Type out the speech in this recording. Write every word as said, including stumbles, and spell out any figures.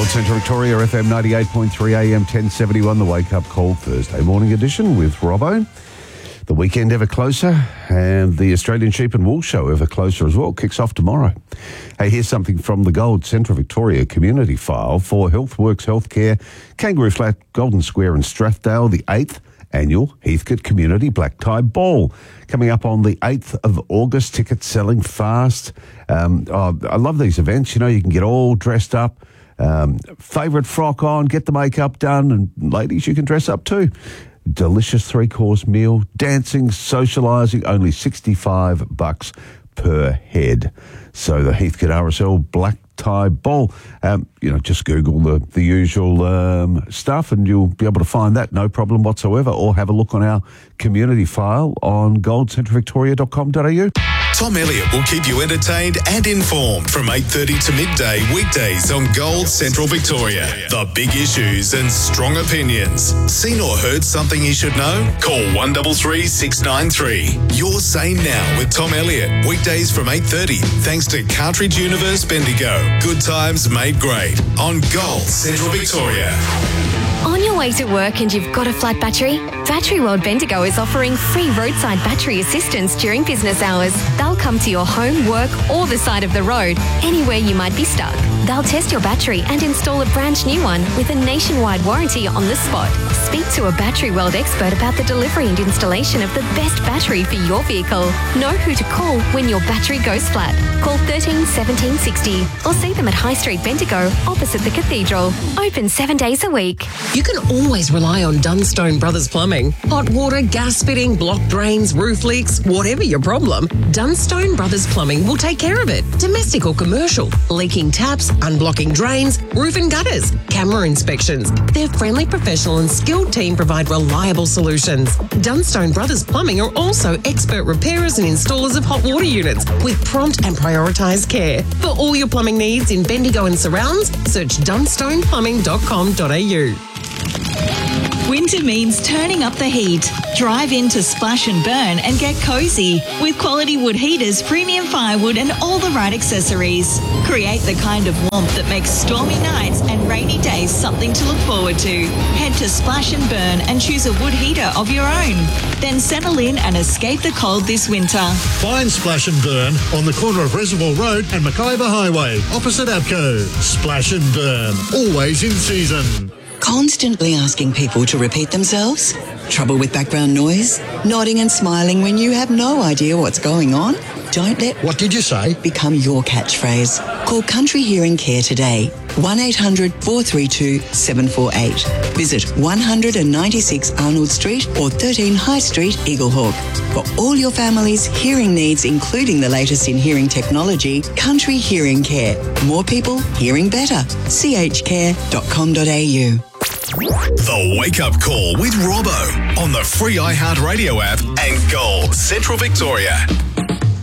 Central Victoria, F M ninety-eight point three, A M ten seventy-one, the Wake Up Call Thursday morning edition with Robbo. The weekend ever closer, and the Australian Sheep and Wool Show ever closer as well. Kicks off tomorrow. Hey, here's something from the Gold Central Victoria community file for Healthworks Healthcare, Kangaroo Flat, Golden Square and Strathdale, the eighth annual Heathcote Community Black Tie Ball. Coming up on the eighth of August, tickets selling fast. Um, oh, I love these events. You know, you can get all dressed up. Um, favourite frock on, get the makeup done, and ladies, you can dress up too. Delicious three-course meal, dancing, socialising, only sixty-five bucks per head. So the Heathcote R S L Black Tie Ball. Um, you know, just Google the, the usual um, stuff and you'll be able to find that, no problem whatsoever, or have a look on our community file on gold central victoria dot com dot a u. Tom Elliott will keep you entertained and informed from eight thirty to midday weekdays on Gold Central Victoria. The big issues and strong opinions. Seen or heard something you should know? Call one three three, six nine three. You're Sane Now with Tom Elliott. Weekdays from eight thirty. Thanks to Cartridge Universe Bendigo. Good times made great on Gold Central Victoria. On your way to work and you've got a flat battery? Battery World Bendigo is offering free roadside battery assistance during business hours. They'll come to your home, work or the side of the road, anywhere you might be stuck. They'll test your battery and install a brand new one with a nationwide warranty on the spot. Speak to a Battery World expert about the delivery and installation of the best battery for your vehicle. Know who to call when your battery goes flat. Call thirteen seventeen sixty or see them at High Street Bendigo opposite the Cathedral. Open seven days a week. You can always rely on Dunstone Brothers Plumbing. Hot water, gas fitting, block drains, roof leaks, whatever your problem, Dunstone Brothers Plumbing will take care of it. Domestic or commercial, leaking taps, unblocking drains, roof and gutters, camera inspections. Their friendly, professional and skilled team provide reliable solutions. Dunstone Brothers Plumbing are also expert repairers and installers of hot water units with prompt and prioritised care. For all your plumbing needs in Bendigo and surrounds, search dunstone plumbing dot com dot a u. Winter means turning up the heat. Drive into Splash and Burn and get cosy with quality wood heaters, premium firewood and all the right accessories. Create the kind of warmth that makes stormy nights and rainy days something to look forward to. Head to Splash and Burn and choose a wood heater of your own. Then settle in and escape the cold this winter. Find Splash and Burn on the corner of Reservoir Road and Mackayba Highway, opposite Abco. Splash and Burn, always in season. Constantly asking people to repeat themselves? Trouble with background noise? Nodding and smiling when you have no idea what's going on? Don't let What did you say? become your catchphrase. Call Country Hearing Care today. one eight hundred, four three two, seven four eight. Visit one ninety-six Arnold Street or thirteen High Street, Eaglehawk. For all your family's hearing needs, including the latest in hearing technology, Country Hearing Care. More people hearing better. c h care dot com dot a u. The Wake Up Call with Robbo on the free iHeartRadio app and Gold Central Victoria.